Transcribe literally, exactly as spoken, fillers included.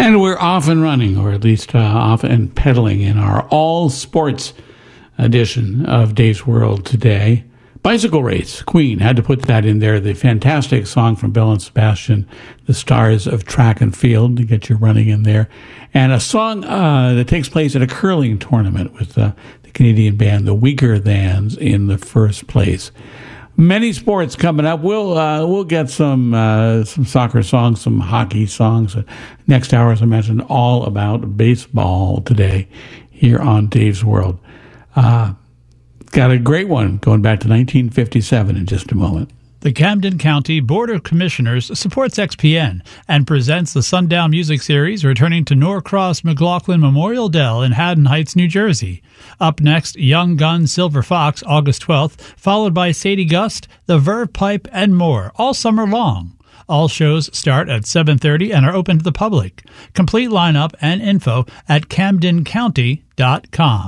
And we're off and running, or at least uh, off and pedaling in our all sports edition of Dave's World today. Bicycle Race, Queen, had to put that in there. The fantastic song from Belle and Sebastian, The Stars of Track and Field, to get you running in there. And a song uh, that takes place at a curling tournament with uh, the Canadian band, The Weaker Thans, in the first place. Many sports coming up. We'll uh, we'll get some uh, some soccer songs, some hockey songs. Uh, next hour, as I mentioned, all about baseball today here on Dave's World. Uh, got a great one going back to nineteen fifty-seven in just a moment. The Camden County Board of Commissioners supports X P N and presents the Sundown Music Series, returning to Norcross McLaughlin Memorial Dell in Haddon Heights, New Jersey. Up next, Young Gun Silver Fox, August twelfth, followed by Sadie Gust, The Verve Pipe, and more, all summer long. All shows start at seven thirty and are open to the public. Complete lineup and info at camden county dot com.